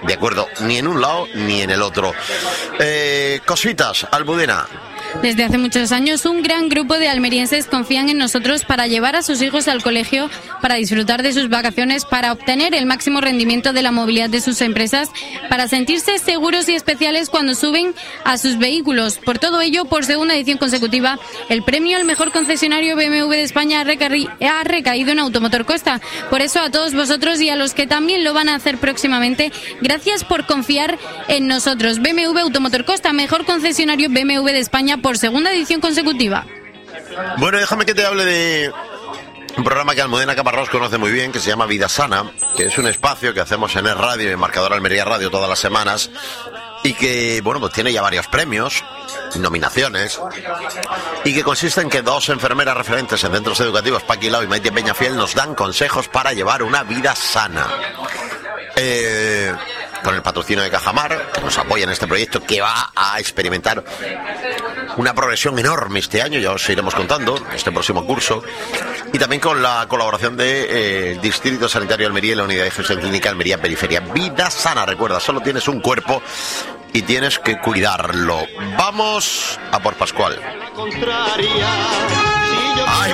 de acuerdo ni en un lado ni en el otro. Cositas, Almudena. Desde hace muchos años, un gran grupo de almerienses confían en nosotros para llevar a sus hijos al colegio, para disfrutar de sus vacaciones, para obtener el máximo rendimiento de la movilidad de sus empresas, para sentirse seguros y especiales cuando suben a sus vehículos. Por todo ello, por segunda edición consecutiva, el premio al mejor concesionario BMW de España ha recaído en Automotor Costa. Por eso, a todos vosotros y a los que también lo van a hacer próximamente, gracias por confiar en nosotros. BMW Automotor Costa, mejor concesionario BMW de España por segunda edición consecutiva. Bueno, déjame que te hable de un programa que Almudena Caparrós conoce muy bien, que se llama Vida Sana, que es un espacio que hacemos en El Radio, en Marcador Almería Radio, todas las semanas, y que, bueno, pues tiene ya varios premios, nominaciones, y que consiste en que dos enfermeras referentes en centros educativos, Paqui Lau y Maite Peñafiel, nos dan consejos para llevar una vida sana. Con el patrocinio de Cajamar, que nos apoya en este proyecto, que va a experimentar una progresión enorme este año, ya os iremos contando, este próximo curso, y también con la colaboración del Distrito Sanitario de Almería y la Unidad de Gestión Clínica Almería Periferia. Vida sana, recuerda, solo tienes un cuerpo y tienes que cuidarlo. Vamos a por Pascual. Ay,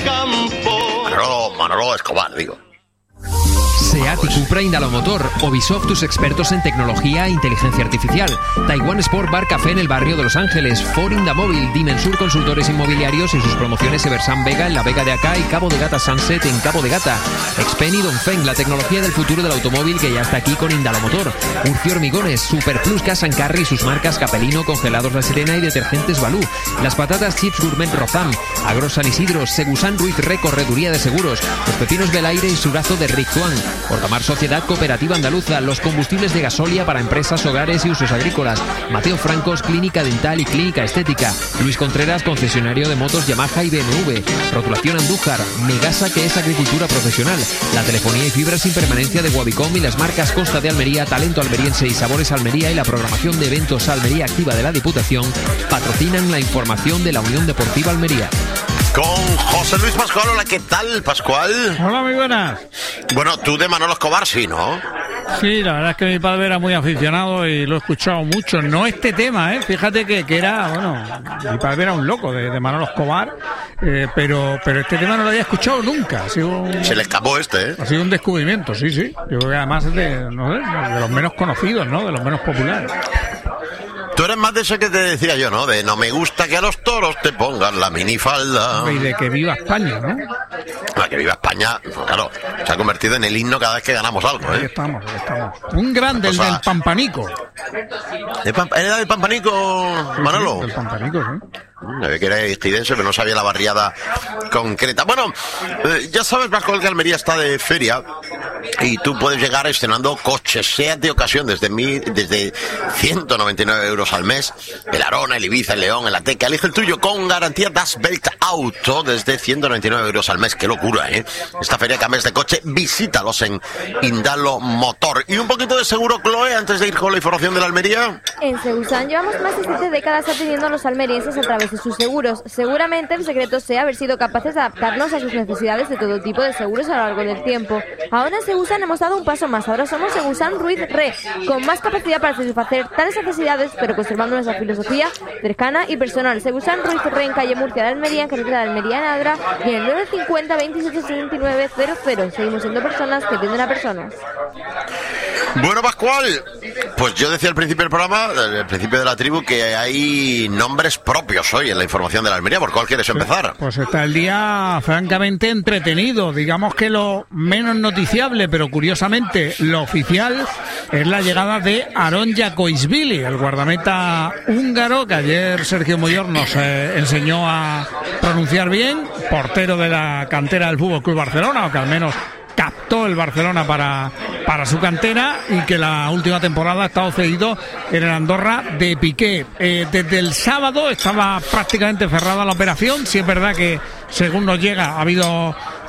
Manolo Escobar, digo. SEAT y Cupra Indalomotor, Ubisoft, tus expertos en tecnología e inteligencia artificial, Taiwan Sport Bar Café en el barrio de Los Ángeles, Ford Indamóvil, Dimensur Consultores Inmobiliarios y sus promociones Eversan Vega en la Vega de Acá y Cabo de Gata Sunset en Cabo de Gata, Xpen y Dongfeng, la tecnología del futuro del automóvil que ya está aquí con Indalomotor, Urcio Hormigones, Super Plus Gas and Carry y sus marcas Capelino, Congelados La Serena y Detergentes Balú, las patatas Chips Gourmet Rozam, Agro San Isidro, Segusan Ruiz Re Correduría de Seguros, los pepinos Belaire y Surazo de Ricuán, Orgamar Sociedad Cooperativa Andaluza, los combustibles de gasolia para empresas, hogares y usos agrícolas, Mateo Francos, Clínica Dental y Clínica Estética, Luis Contreras, concesionario de motos Yamaha y BMW, Rotulación Andújar, Megasa, que es agricultura profesional, la telefonía y fibra sin permanencia de Wabicom y las marcas Costa de Almería, Talento Almeriense y Sabores Almería y la programación de eventos Almería Activa de la Diputación patrocinan la información de la Unión Deportiva Almería. Con José Luis Pascual. Hola, ¿qué tal, Pascual? Hola, muy buenas. Bueno, tú de Manolo Escobar, sí, ¿no? Sí, la verdad es que mi padre era muy aficionado y lo he escuchado mucho. No este tema, fíjate que era, bueno, mi padre era un loco de Manolo Escobar, pero este tema no lo había escuchado nunca. Se le escapó Ha sido un descubrimiento, sí. Yo creo que además es de los menos conocidos, ¿no? De los menos populares. Tú eres más de ese que te decía yo, ¿no? De no me gusta que a los toros te pongan la minifalda. Y de que viva España, ¿no? Que viva España, pues claro, se ha convertido en el himno cada vez que ganamos algo, ¿eh? Ahí estamos. Un grande, el del Pampanico. ¿Era del Pampanico, Manolo? Sí, del Pampanico, sí. Que era higidense, pero no sabía la barriada concreta. Bueno, ya sabes, Pascual, que Almería está de feria y tú puedes llegar estrenando coches, SEAT de ocasión, desde 199 euros al mes. El Arona, el Ibiza, el León, el Ateca. Elige el tuyo con garantía Das Belt Auto desde 199 euros al mes. ¡Qué locura, eh! Esta feria cambias de coche, visítalos en Indalo Motor. Y un poquito de seguro, Chloe, antes de ir con la información de la Almería. En Segusan llevamos más de 7 décadas atendiendo a los almerienses a través de sus seguros. Seguramente el secreto sea haber sido capaces de adaptarnos a sus necesidades de todo tipo de seguros a lo largo del tiempo. Ahora en Segusan hemos dado un paso más. Ahora somos Segusan Ruiz Re, con más capacidad para satisfacer tales necesidades, pero conservando nuestra filosofía cercana y personal. Segusan Ruiz Re en calle Murcia de Almería, en carretera de Almería en Adra, y en el 950 27 79 00. Seguimos siendo personas que atienden a personas. Bueno, Pascual, pues yo decía al principio del programa, al principio de la tribu, que hay nombres propios hoy en la información de la Almería. ¿Por cuál quieres empezar? Pues está el día francamente entretenido. Digamos que lo menos noticiable, pero curiosamente lo oficial, es la llegada de Aron Jakoisvili, el guardameta húngaro, que ayer Sergio Moyor nos enseñó a pronunciar bien, portero de la cantera del FC Barcelona, o que al menos captó el Barcelona para su cantera, y que la última temporada ha estado cedido en el Andorra de Piqué. Desde el sábado estaba prácticamente cerrada la operación. Sí es verdad que, según nos llega, ha habido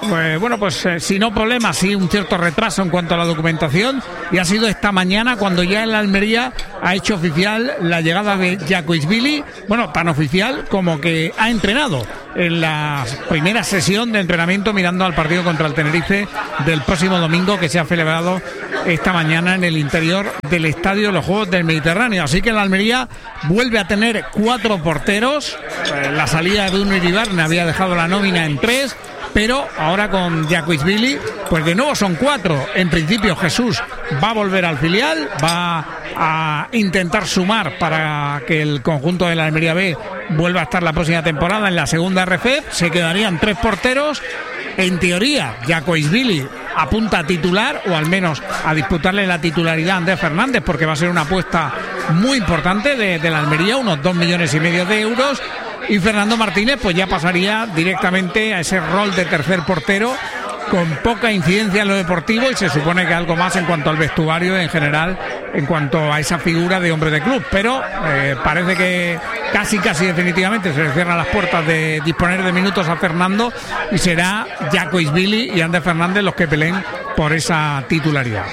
si no problemas, sí un cierto retraso en cuanto a la documentación, y ha sido esta mañana cuando ya el Almería ha hecho oficial la llegada de Djakovičvili, tan oficial como que ha entrenado en la primera sesión de entrenamiento mirando al partido contra el Tenerife del próximo domingo, que se ha celebrado esta mañana en el interior del estadio de los Juegos del Mediterráneo. Así que el Almería vuelve a tener 4 porteros. La salida de Bruno Iribarne había dejado la nómina en 3, pero ahora con Djakovičvili, pues de nuevo son 4. En principio Jesús va a volver al filial, va a intentar sumar para que el conjunto de la Almería B vuelva a estar la próxima temporada en la segunda RFEP. Se quedarían 3 porteros. En teoría, Djakovičvili apunta a titular, o al menos a disputarle la titularidad a Andrés Fernández, porque va a ser una apuesta muy importante de la Almería, unos 2,5 millones de euros. Y Fernando Martínez pues ya pasaría directamente a ese rol de tercer portero, con poca incidencia en lo deportivo, y se supone que algo más en cuanto al vestuario en general, en cuanto a esa figura de hombre de club. Pero parece que casi definitivamente se le cierran las puertas de disponer de minutos a Fernando, y será Djakovičvili y Andrés Fernández los que peleen por esa titularidad.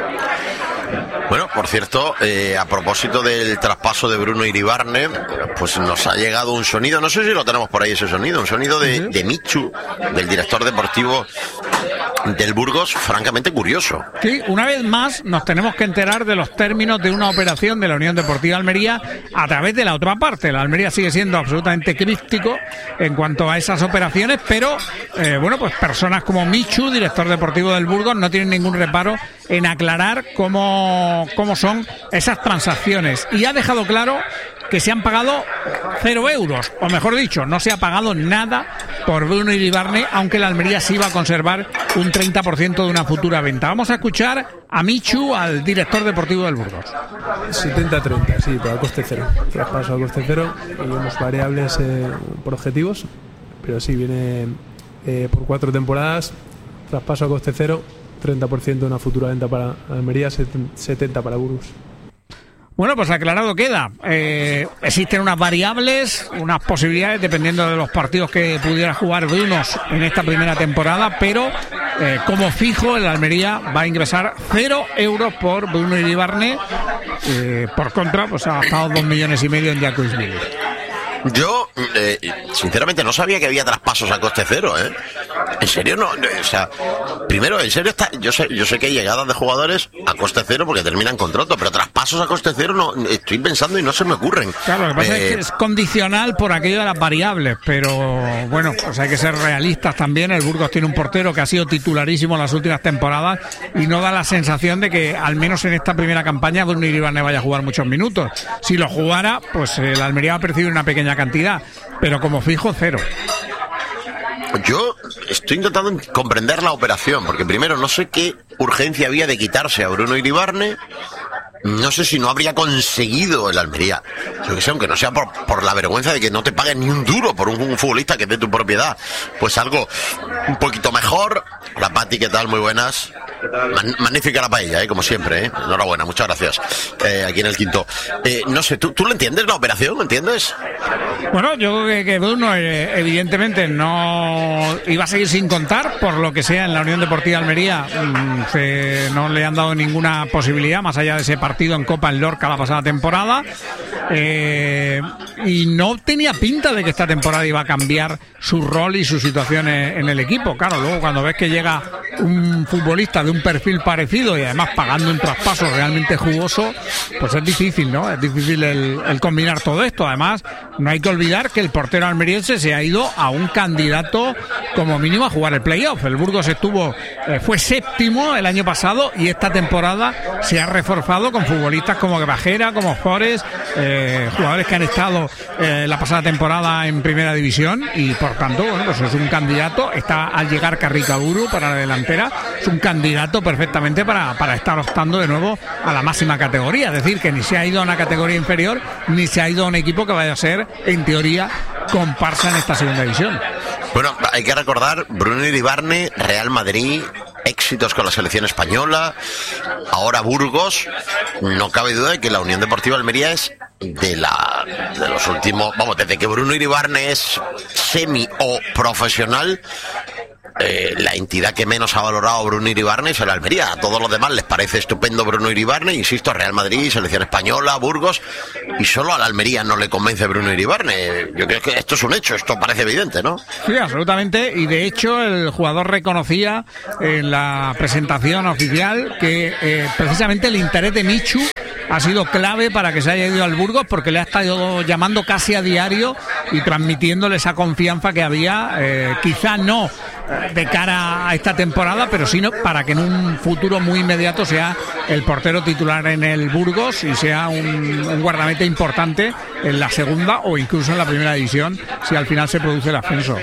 Bueno, por cierto, a propósito del traspaso de Bruno Iribarne, pues nos ha llegado un sonido, no sé si lo tenemos por ahí ese sonido, un sonido de Michu, del director deportivo del Burgos, francamente curioso. Sí, una vez más nos tenemos que enterar de los términos de una operación de la Unión Deportiva Almería a través de la otra parte. La Almería sigue siendo absolutamente críptico en cuanto a esas operaciones, pero pues personas como Michu, director deportivo del Burgos, no tienen ningún reparo en aclarar cómo son esas transacciones, y ha dejado claro que se han pagado 0 euros, o mejor dicho, no se ha pagado nada por Bruno Iribarne, aunque la Almería sí va a conservar un 30% de una futura venta. Vamos a escuchar a Michu, al director deportivo del Burgos. 70-30, sí, pero a coste cero. Traspaso a coste cero, y unos variables por objetivos, pero sí, viene por 4 temporadas, traspaso a coste cero, 30% de una futura venta para Almería, 70% para Burgos. Bueno, pues aclarado queda. Existen unas variables, unas posibilidades, dependiendo de los partidos que pudiera jugar Bruno en esta primera temporada, pero como fijo, el Almería va a ingresar 0 euros por Bruno Iribarne. Por contra, pues ha gastado 2,5 millones en Djakovičvili. Yo, sinceramente, no sabía que había traspasos a coste cero, ¿eh? En serio, no, o sea, primero, en serio está, yo sé que hay llegadas de jugadores a coste cero porque terminan contrato, pero traspasos a coste cero no, estoy pensando y no se me ocurren. Claro, lo que pasa es que es condicional por aquello de las variables, pero bueno, pues hay que ser realistas también. El Burgos tiene un portero que ha sido titularísimo en las últimas temporadas y no da la sensación de que, al menos en esta primera campaña, Bruno Iribarne vaya a jugar muchos minutos. Si lo jugara, pues el Almería va a percibir una pequeña cantidad, pero como fijo, 0. Yo estoy intentando comprender la operación, porque primero no sé qué urgencia había de quitarse a Bruno Iribarne. No sé si no habría conseguido el Almería, yo que sé, aunque no sea por la vergüenza de que no te paguen ni un duro por un futbolista que es de tu propiedad, pues algo un poquito mejor. La Pati, ¿qué tal? Muy buenas. Magnífica la paella, como siempre, enhorabuena, muchas gracias. Aquí en el quinto. No sé, ¿tú lo entiendes la operación? ¿Lo entiendes? Bueno, yo creo que Bruno evidentemente no iba a seguir sin contar, por lo que sea, en la Unión Deportiva Almería. No le han dado ninguna posibilidad más allá de ese partido en Copa en Lorca la pasada temporada, y no tenía pinta de que esta temporada iba a cambiar su rol y su situación en el equipo. Claro, luego cuando ves que llega un futbolista de un perfil parecido y además pagando un traspaso realmente jugoso, pues es difícil, ¿no? Es difícil el combinar todo esto. Además, no hay que olvidar que el portero almeriense se ha ido a un candidato como mínimo a jugar el playoff. El Burgos fue séptimo el año pasado, y esta temporada se ha reforzado con futbolistas como Grajera, como Forest, jugadores que han estado la pasada temporada en primera división, y por tanto, bueno, pues es un candidato. Está al llegar Carricaburu para la delantera, es un candidato perfectamente para estar optando de nuevo a la máxima categoría. Es decir, que ni se ha ido a una categoría inferior, ni se ha ido a un equipo que vaya a ser, en teoría, comparsa en esta segunda división. Bueno, hay que recordar, Bruno Iribarne, Real Madrid, éxitos con la selección española, ahora Burgos. No cabe duda de que la Unión Deportiva Almería es de los últimos, vamos, desde que Bruno Iribarne es semi o profesional, la entidad que menos ha valorado a Bruno Iribarne es el Almería. A todos los demás les parece estupendo Bruno Iribarne, insisto, Real Madrid, Selección Española, Burgos, y solo al Almería no le convence Bruno Iribarne. Yo creo que esto es un hecho, esto parece evidente, ¿no? Sí, absolutamente, y de hecho el jugador reconocía en la presentación oficial que precisamente el interés de Michu ha sido clave para que se haya ido al Burgos, porque le ha estado llamando casi a diario y transmitiéndole esa confianza que había, quizá no de cara a esta temporada, pero sí para que en un futuro muy inmediato sea el portero titular en el Burgos y sea un guardameta importante en la segunda o incluso en la primera división, si al final se produce el ascenso.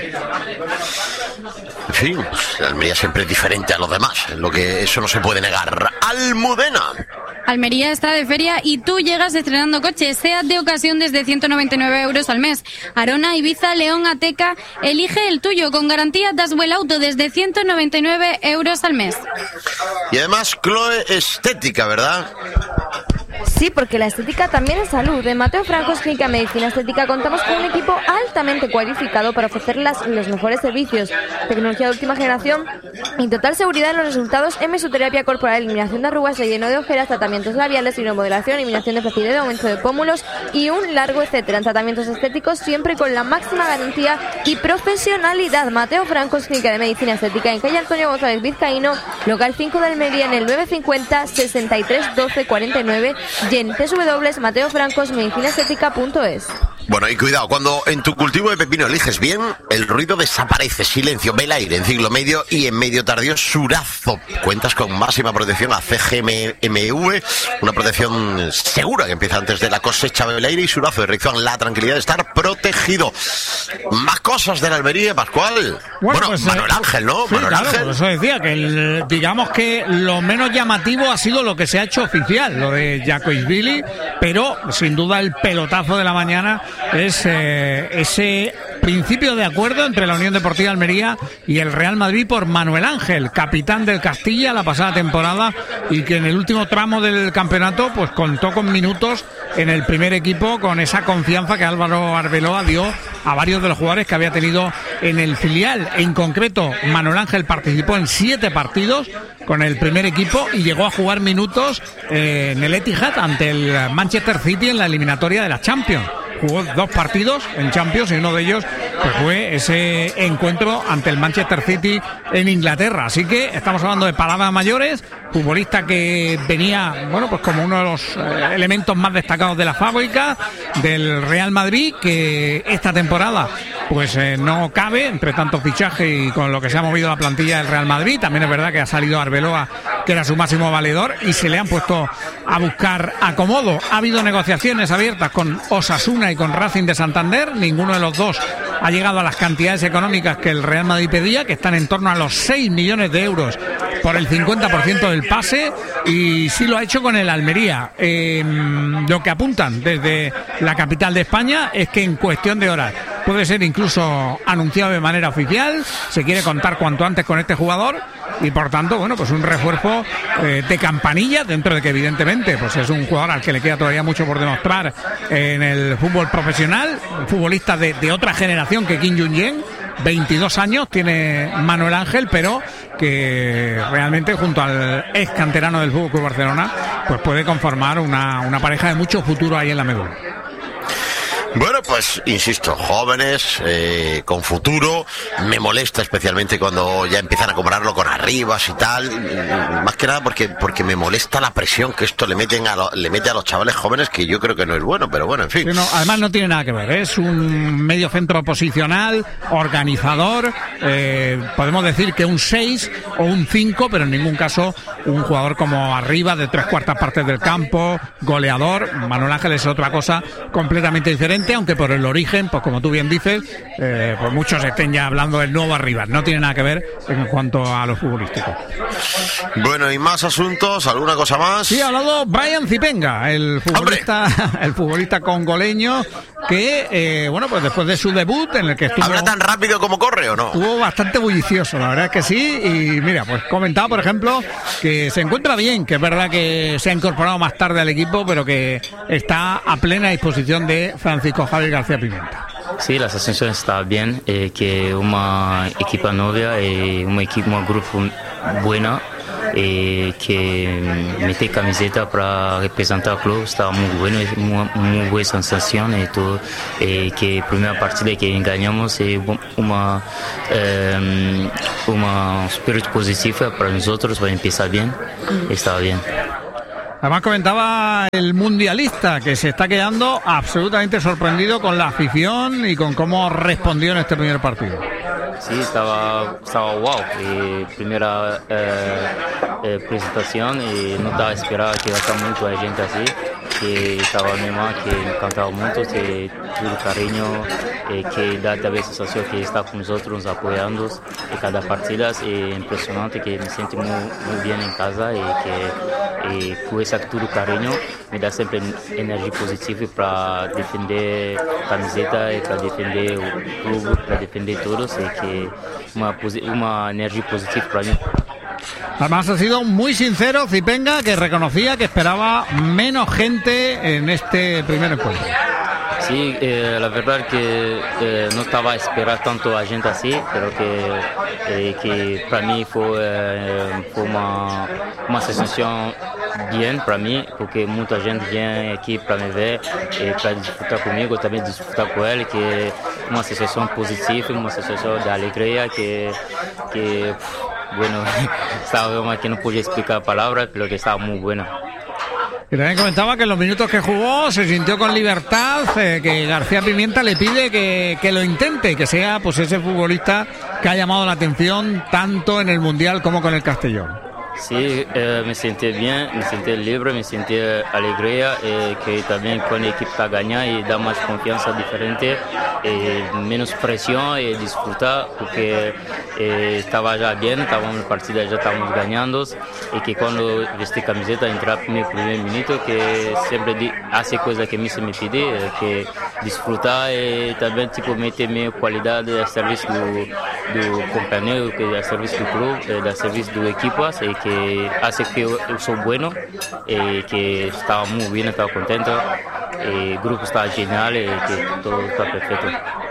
En fin, pues, Almería siempre es diferente a los demás, en lo que eso no se puede negar. Almudena. Almería está de feria y tú llegas estrenando coches. SEAT de ocasión desde 199 euros al mes. Arona, Ibiza, León, Ateca. Elige el tuyo con garantía Daswell Auto desde 199 euros al mes. Y además, Chloe Estética, ¿verdad? Sí, porque la estética también es salud. En Mateo Francos Clínica Medicina Estética contamos con un equipo altamente cualificado para ofrecer los mejores servicios, tecnología de última generación y total seguridad en los resultados en mesoterapia corporal, eliminación de arrugas, relleno de ojeras, tratamientos labiales, rinomodelación, eliminación de flacidez, aumento de pómulos y un largo etcétera. En tratamientos estéticos siempre con la máxima garantía y profesionalidad. Mateo Francos Clínica de Medicina Estética en calle Antonio González Vizcaíno, local 5 de Almería, en el 950 63 12 49 y en www.mateofrancosmedicinaestética.es. Bueno, y cuidado, cuando en tu cultivo de pepino eliges bien, el ruido desaparece, silencio, ve el aire en ciclo medio y en medio tardío Surazo. Cuentas con máxima protección a CGMV, una protección segura que empieza antes de la cosecha, ve el aire y Surazo, dirección la tranquilidad de estar protegido. Más cosas de la Almería, Pascual. Bueno, pues, Manuel Ángel, ¿no? Sí, Manuel claro, Ángel. por eso decía que digamos que lo menos llamativo ha sido lo que se ha hecho oficial, lo de Jacoisvili, pero sin duda el pelotazo de la mañana es ese principio de acuerdo entre la Unión Deportiva Almería y el Real Madrid por Manuel Ángel, capitán del Castilla la pasada temporada y que en el último tramo del campeonato pues contó con minutos en el primer equipo, con esa confianza que Álvaro Arbeloa dio a varios de los jugadores que había tenido en el filial. En concreto, Manuel Ángel participó en 7 partidos con el primer equipo y llegó a jugar minutos en el Etihad ante el Manchester City en la eliminatoria de la Champions. Jugó 2 partidos en Champions y uno de ellos pues fue ese encuentro ante el Manchester City en Inglaterra. Así que estamos hablando de palabras mayores, futbolista que venía, bueno, pues como uno de los elementos más destacados de la fábrica del Real Madrid, que esta temporada pues no cabe entre tanto fichaje y con lo que se ha movido la plantilla del Real Madrid. También es verdad que ha salido Arbeloa, que era su máximo valedor, y se le han puesto a buscar acomodo. Ha habido negociaciones abiertas con Osasuna y con Racing de Santander. Ninguno de los dos ha llegado a las cantidades económicas que el Real Madrid pedía, que están en torno a los 6 millones de euros por el 50% del pase, y sí lo ha hecho con el Almería. Lo que apuntan desde la capital de España es que en cuestión de horas puede ser incluso anunciado de manera oficial. Se quiere contar cuanto antes con este jugador y por tanto, bueno, pues un refuerzo de campanilla, dentro de que evidentemente pues es un jugador al que le queda todavía mucho por demostrar en el fútbol profesional, un futbolista de otra generación que Kim Jong-un. 22 años tiene Manuel Ángel, pero que realmente junto al ex canterano del FC Barcelona pues puede conformar una pareja de mucho futuro ahí en la médula. Bueno, pues insisto, jóvenes, con futuro. Me molesta especialmente cuando ya empiezan a compararlo con Arribas y tal, más que nada porque me molesta la presión que esto le mete a los chavales jóvenes, que yo creo que no es bueno, pero bueno, en fin. Sí, no, además no tiene nada que ver, es un medio centro posicional, organizador, podemos decir que un 6 o un 5, pero en ningún caso un jugador como Arribas, de 3/4 partes del campo, goleador. Manuel Ángel es otra cosa completamente diferente, aunque por el origen, pues como tú bien dices, pues muchos estén ya hablando del nuevo Arribas. No tiene nada que ver en cuanto a lo futbolístico. Bueno, y más asuntos, ¿alguna cosa más? Sí, ha hablado Brian Zipenga, el futbolista congoleño, que bueno, pues después de su debut en el que estuvo... ¿Habla tan rápido como corre o no? Estuvo bastante bullicioso, la verdad es que sí. Y mira, pues comentaba, por ejemplo, que se encuentra bien, que es verdad que se ha incorporado más tarde al equipo, pero que está a plena disposición de Francisco Javier García Pimenta. Sí, la sensación está bien, que una equipa nueva y un grupo buena. Que mete camiseta para representar el club está muy bueno, es muy buena sensación y todo, que primera partida que ganamos es una espíritu positivo para nosotros, va a empezar bien, está bien. Además comentaba el mundialista que se está quedando absolutamente sorprendido con la afición y con cómo respondió en este primer partido. Sí, estaba wow. Primera presentación y no estaba esperando que iba a estar mucha gente así. Que estaba mismo, que cantaba mucho, que todo el cariño, que da también la sensación que está con nosotros apoyando en cada partida. Es impresionante, que me siento muy bien en casa y que con ese todo cariño me da siempre energía positiva para defender camiseta y para defender el club, para defender todos, y que una energía positiva para mí. Además ha sido muy sincero Zipenga, que reconocía que esperaba menos gente en este primer encuentro. Sí, la verdad que no estaba a esperar tanto a gente así, pero que para mí fue una sensación bien para mí, porque mucha gente viene aquí para me ver, para disfrutar conmigo, también disfrutar con él, que es una sensación positiva, una sensación de alegría que bueno, estaba que no podía explicar palabras, pero que estaba muy buena. Y también comentaba que en los minutos que jugó se sintió con libertad, que García Pimienta le pide que lo intente, que sea pues ese futbolista que ha llamado la atención tanto en el Mundial como con el Castellón. Sí, me sentí bien, me sentí libre, me sentí alegría, que también con el equipo gana y da más confianza diferente, menos presión y disfrutar, porque estaba ya bien, estábamos en la partida, ya estábamos ganando, y que cuando vestí camiseta entraba en mi primer minuto, que siempre hace cosas que se me pide, que disfrutar y también tipo meter mi cualidad de servicio del compañero, que de servicio del club, de servicio del equipo, y que hace que yo soy bueno, que estaba muy bien, estaba contento, el grupo está genial y que todo está perfecto.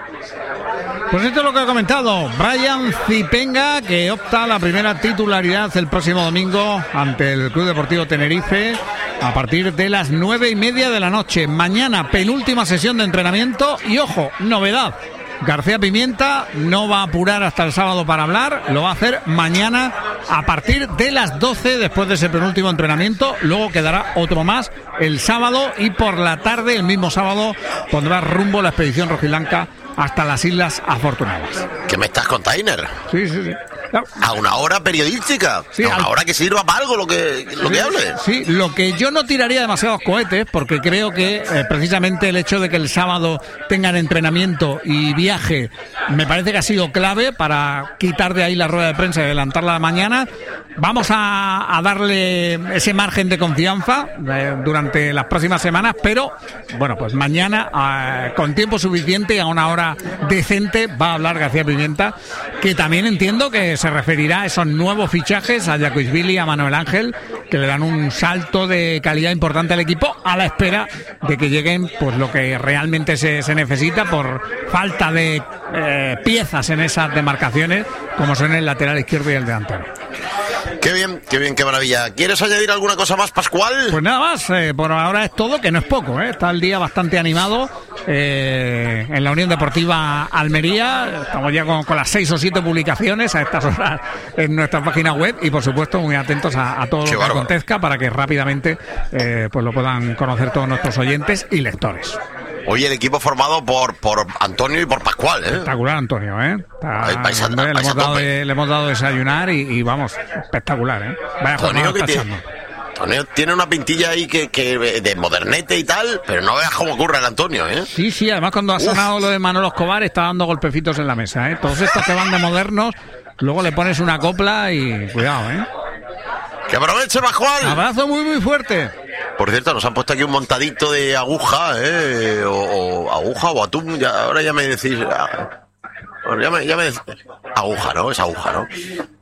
Pues esto es lo que ha comentado Brian Zipenga, que opta a la primera titularidad el próximo domingo ante el Club Deportivo Tenerife a partir de las 9:30 de la noche. Mañana penúltima sesión de entrenamiento y ojo, novedad. García Pimienta no va a apurar hasta el sábado para hablar, lo va a hacer mañana a partir de las 12 después de ese penúltimo entrenamiento. Luego quedará otro más el sábado y por la tarde, el mismo sábado, pondrá rumbo la expedición rojiblanca hasta las Islas Afortunadas. ¿Qué me estás contando, Tainer? Sí. A una hora periodística, sí, a una hora que sirva para algo lo que hable. Sí, lo que yo no tiraría demasiados cohetes, porque creo que precisamente el hecho de que el sábado tengan entrenamiento y viaje me parece que ha sido clave para quitar de ahí la rueda de prensa y adelantarla a la mañana. Vamos a darle ese margen de confianza durante las próximas semanas, pero bueno, pues mañana con tiempo suficiente y a una hora decente va a hablar García Pimienta, que también entiendo que se referirá a esos nuevos fichajes, a Jacoisvili y a Manuel Ángel, que le dan un salto de calidad importante al equipo a la espera de que lleguen pues lo que realmente se necesita por falta de piezas en esas demarcaciones, como son el lateral izquierdo y el delantero. Qué bien, qué maravilla. ¿Quieres añadir alguna cosa más, Pascual? Pues nada más, por ahora es todo, que no es poco, está el día bastante animado en la Unión Deportiva Almería. Estamos ya con las 6 o 7 publicaciones a estas horas en nuestra página web y por supuesto muy atentos a todo lo que acontezca para que rápidamente pues lo puedan conocer todos nuestros oyentes y lectores. Oye, el equipo formado por Antonio y por Pascual, Espectacular, Antonio, le hemos dado desayunar y vamos, espectacular, Vaya Antonio, Antonio tiene una pintilla ahí que de modernete y tal, pero no veas cómo ocurre el Antonio, Sí, además cuando ha sonado lo de Manolo Escobar está dando golpecitos en la mesa, Todos estos que van de modernos, luego le pones una copla y cuidado, ¡Que aproveche, Pascual! Abrazo muy, muy fuerte. Por cierto, nos han puesto aquí un montadito de aguja, o aguja o atún, ahora ya me decís... ya me decís, aguja, ¿no? Es aguja, ¿no?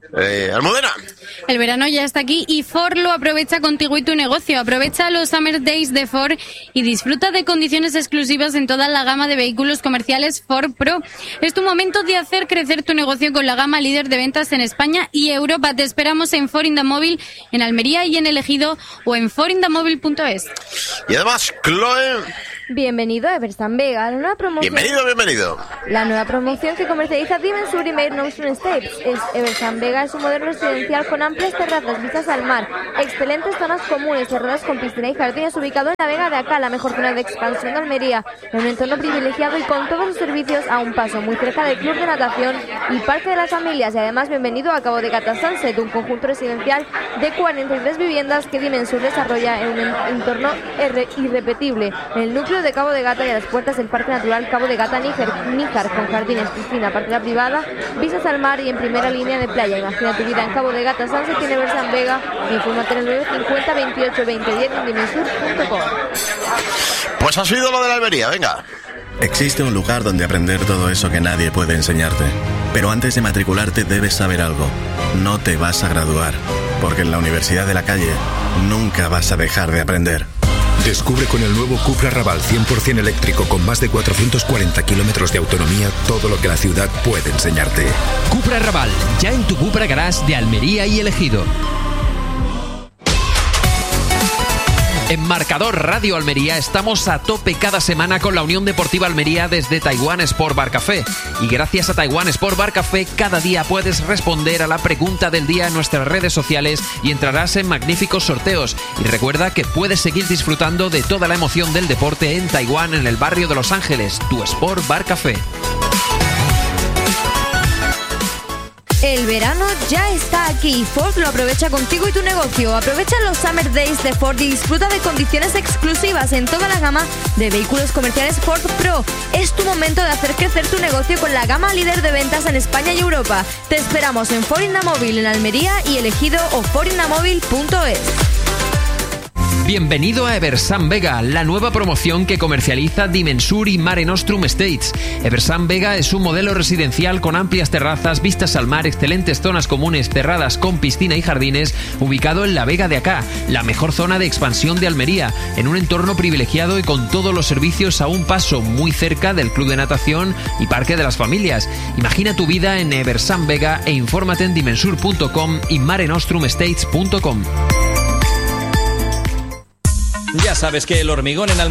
Almudena. El verano ya está aquí y Ford lo aprovecha contigo y tu negocio. Aprovecha los Summer Days de Ford y disfruta de condiciones exclusivas en toda la gama de vehículos comerciales Ford Pro. Es tu momento de hacer crecer tu negocio con la gama líder de ventas en España y Europa. Te esperamos en Ford Indamóvil, en Almería y en El Ejido o en fordindamóvil.es. Y además, Chloe... Bienvenido a Eversan Vega, la nueva promoción. Bienvenido. La nueva promoción que comercializa Dimensur y Mare Nostrum Estates. Eversan Vega es un modelo residencial con amplias terrazas, vistas al mar, excelentes zonas comunes, cerradas con piscina y jardines, ubicado en la Vega de Acá, la mejor zona de expansión de Almería, en un entorno privilegiado y con todos los servicios a un paso, muy cerca del club de natación y parque de las familias. Y además, bienvenido a Cabo de Gata Sunset, un conjunto residencial de 43 viviendas que Dimensur desarrolla en un entorno irrepetible, en el núcleo de Cabo de Gata y a las puertas del Parque Natural Cabo de Gata Níjar, con jardines, piscina, parcela privada, vistas al mar y en primera línea de playa. Imagina tu vida en Cabo de Gata, Sunset tiene Eversan Vega. Infórmate en el 950 28 20 10 en dimensur.com. Pues ha sido lo de la Almería, venga. Existe un lugar donde aprender todo eso que nadie puede enseñarte. Pero antes de matricularte debes saber algo. No te vas a graduar, porque en la Universidad de la Calle nunca vas a dejar de aprender. Descubre con el nuevo Cupra Raval 100% eléctrico con más de 440 kilómetros de autonomía todo lo que la ciudad puede enseñarte. Cupra Raval, ya en tu Cupra Garage de Almería y El Ejido. En Marcador Radio Almería estamos a tope cada semana con la Unión Deportiva Almería desde Taiwan Sport Bar Café. Y gracias a Taiwan Sport Bar Café, cada día puedes responder a la pregunta del día en nuestras redes sociales y entrarás en magníficos sorteos. Y recuerda que puedes seguir disfrutando de toda la emoción del deporte en Taiwán, en el barrio de Los Ángeles, tu Sport Bar Café. El verano ya está aquí. Ford lo aprovecha contigo y tu negocio. Aprovecha los Summer Days de Ford y disfruta de condiciones exclusivas en toda la gama de vehículos comerciales Ford Pro. Es tu momento de hacer crecer tu negocio con la gama líder de ventas en España y Europa. Te esperamos en Ford Indamóvil en Almería y El Ejido o fordindamóvil.es. Bienvenido a Eversan Vega, la nueva promoción que comercializa Dimensur y Mare Nostrum Estates. Eversan Vega es un modelo residencial con amplias terrazas, vistas al mar, excelentes zonas comunes cerradas con piscina y jardines, ubicado en la Vega de Acá, la mejor zona de expansión de Almería, en un entorno privilegiado y con todos los servicios a un paso, muy cerca del club de natación y parque de las familias. Imagina tu vida en Eversan Vega e infórmate en dimensur.com y marenostrumestates.com. Ya sabes que El Hormigón en